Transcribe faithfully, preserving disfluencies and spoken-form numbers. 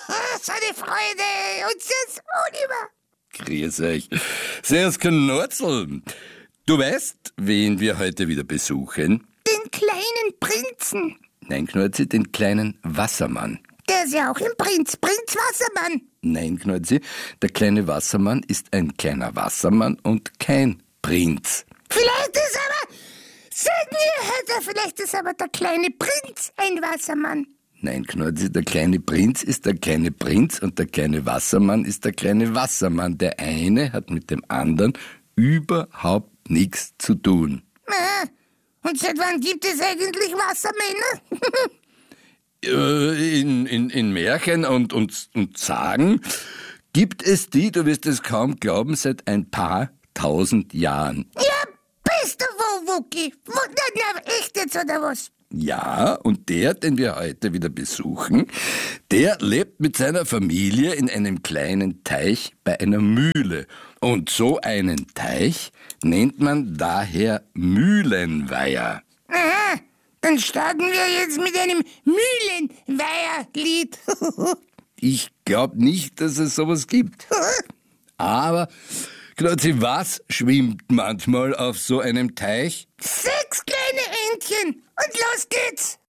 So eine Freude. Und tschüss, Oliver. Grüß euch. Servus, Knurzel. Du weißt, wen wir heute wieder besuchen? Den kleinen Prinzen. Nein, Knurzi, den kleinen Wassermann. Der ist ja auch ein Prinz. Prinz Wassermann. Nein, Knurzi, der kleine Wassermann ist ein kleiner Wassermann und kein Prinz. Vielleicht ist aber, sag mir, Herr, vielleicht ist aber der kleine Prinz ein Wassermann. Nein, Knurzi, der kleine Prinz ist der kleine Prinz und der kleine Wassermann ist der kleine Wassermann. Der eine hat mit dem anderen überhaupt nichts zu tun. Ah, und seit wann gibt es eigentlich Wassermänner? In, in, in Märchen und, und, und Sagen gibt es die, du wirst es kaum glauben, seit ein paar tausend Jahren. Ja, bist du wo, Wucki? Wo, na, na, echt jetzt oder was? Ja, und der, den wir heute wieder besuchen, der lebt mit seiner Familie in einem kleinen Teich bei einer Mühle. Und so einen Teich nennt man daher Mühlenweiher. Aha, dann starten wir jetzt mit einem Mühlenweiherlied. Ich glaube nicht, dass es sowas gibt. Aber, Knurzi, was schwimmt manchmal auf so einem Teich? Sechs kleine Entchen und los geht's.